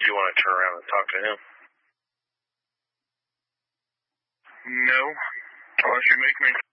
Do you want to turn around and talk to him? No. Unless you make me.